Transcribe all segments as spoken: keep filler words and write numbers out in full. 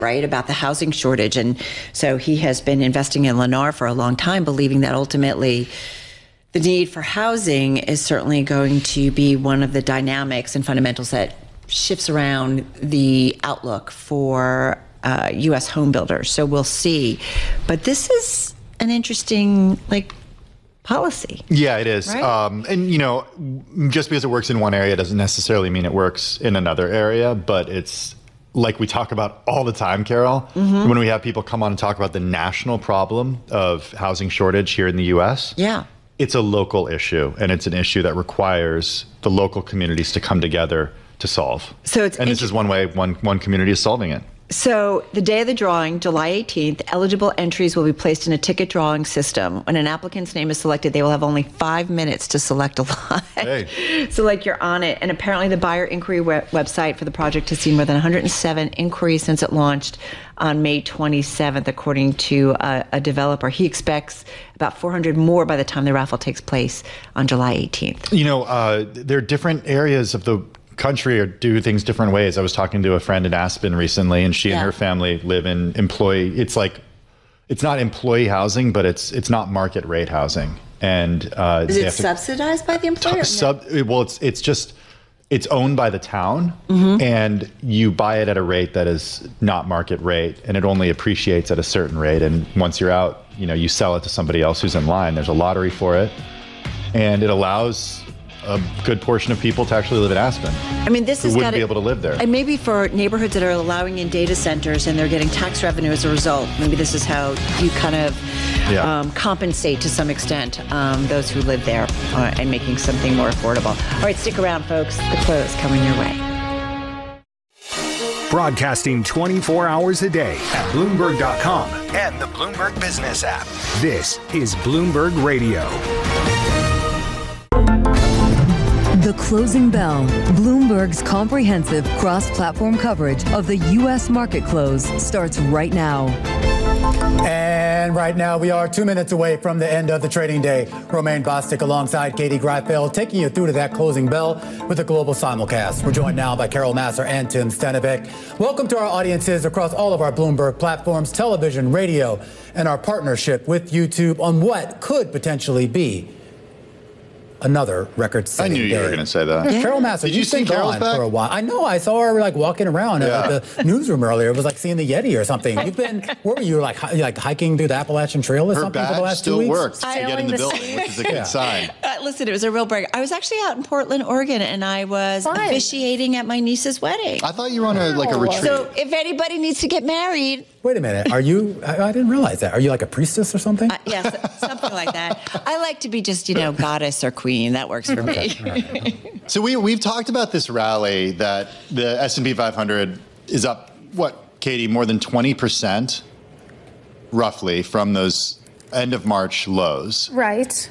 right, about the housing shortage. And so he has been investing in Lennar for a long time, believing that ultimately the need for housing is certainly going to be one of the dynamics and fundamentals that shifts around the outlook for uh, U S home builders. So we'll see. But this is an interesting, like, policy. Yeah, it is. Right? Um, and, you know, just because it works in one area doesn't necessarily mean it works in another area, but it's like we talk about all the time, Carol, mm-hmm. when we have people come on and talk about the national problem of housing shortage here in the U S. Yeah. It's a local issue, and it's an issue that requires the local communities to come together to solve. So it's and this is one way one, one community is solving it. So the day of the drawing, July eighteenth, eligible entries will be placed in a ticket drawing system. When an applicant's name is selected, they will have only five minutes to select a lot. Hey. So like you're on it. And apparently the buyer inquiry web- website for the project has seen more than one hundred seven inquiries since it launched on May twenty-seventh, according to a, a developer. He expects about four hundred more by the time the raffle takes place on July eighteenth. You know, uh, there are different areas of the country or do things different ways. I was talking to a friend in Aspen recently, and she yeah. and her family live in employee. It's like, it's not employee housing, but it's it's not market rate housing. And uh, is it subsidized by the employer? Sub, well, it's it's just it's owned by the town, mm-hmm. and you buy it at a rate that is not market rate, and it only appreciates at a certain rate. And once you're out, you know, you sell it to somebody else who's in line. There's a lottery for it, and it allows a good portion of people to actually live in Aspen. I mean, this is wouldn't be able to live there. And maybe for neighborhoods that are allowing in data centers and they're getting tax revenue as a result, maybe this is how you kind of yeah. um, compensate to some extent um, those who live there uh, and making something more affordable. All right, stick around, folks. The quote's coming your way. Broadcasting twenty-four hours a day at Bloomberg dot com and the Bloomberg Business app. This is Bloomberg Radio. The Closing Bell, Bloomberg's comprehensive cross-platform coverage of the U S market close, starts right now. And right now we are two minutes away from the end of the trading day. Romaine Bostick alongside Katie Greifeld taking you through to that closing bell with a global simulcast. We're joined now by Carol Massar and Tim Stenovec. Welcome to our audiences across all of our Bloomberg platforms, television, radio, and our partnership with YouTube on what could potentially be another record-setting I knew you day. were going to say that. Yeah. Carol Massar, Did you you've see been Carol's gone back? for a while. I know. I saw her like walking around Yeah. at the newsroom earlier. It was like seeing the Yeti or something. You've been, where were you, like hi- like hiking through the Appalachian Trail or Her something for the badge last still two weeks? works to I get in the the building, which is a good Yeah. sign. Uh, listen, it was a real break. I was actually out in Portland, Oregon, and I was Fun. officiating at my niece's wedding. I thought you were on a, like a Oh. retreat. So if anybody needs to get married, Wait a minute. Are you, I, I didn't realize that. Are you like a priestess or something? uh, yes, something like that. I like to be just, you know, goddess or queen. That works for me. So we, we've talked about this rally that the S and P five hundred is up, what, Katie, more than twenty percent, roughly, from those end of March lows. Right.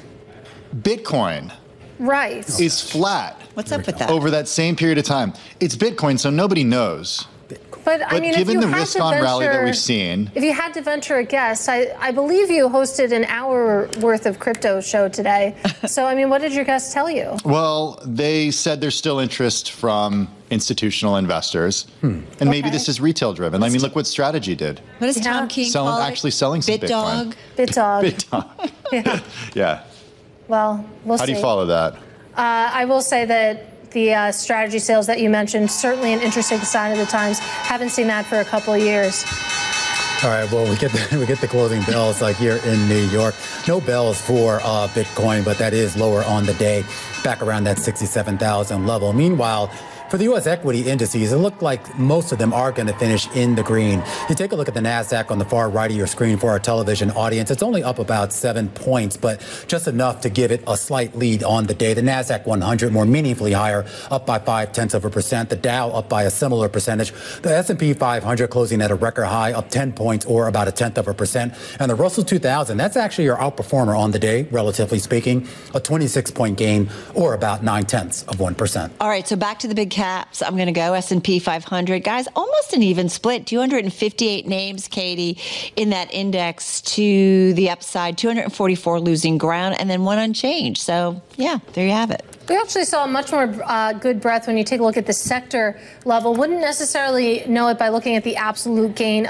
Bitcoin Right. is flat What's up with that? over that same period of time. It's Bitcoin, so nobody knows. But, I But mean, if given you the had risk to on rally that venture- we've seen, If you had to venture a guess, I, I believe you hosted an hour worth of crypto show today. So, I mean, what did your guests tell you? well, they said there's still interest from institutional investors, and maybe Okay. this is retail driven. I mean, look what Strategy did. What does Yeah. Tom King Selling- call it? actually selling some BitDog? Bitcoin. BitDog. Big time. Yeah. Yeah. Well, we'll How see. do you follow that? Uh, I will say that the uh, strategy sales that you mentioned, certainly an interesting sign of the times. Haven't seen that for a couple of years. All right, well, we get the, we get the closing bells like here in New York. No bells for uh, Bitcoin, but that is lower on the day, back around that sixty-seven thousand level. Meanwhile, for the U S equity indices, it looked like most of them are going to finish in the green. You take a look at the NASDAQ on the far right of your screen for our television audience. It's only up about seven points, but just enough to give it a slight lead on the day. The NASDAQ one hundred more meaningfully higher, up by five tenths of a percent. The Dow up by a similar percentage. The S and P five hundred closing at a record high, up ten points or about a tenth of a percent. And the Russell two thousand, that's actually your outperformer on the day, relatively speaking, a twenty-six point gain or about nine tenths of one percent. All right, so back to the big caps. I'm going to go S and P five hundred. Guys, almost an even split. two hundred fifty-eight names, Katie, in that index to the upside. two hundred forty-four losing ground, and then one unchanged. So, yeah, there you have it. We actually saw much more uh, good breadth when you take a look at the sector level. Wouldn't necessarily know it by looking at the absolute gain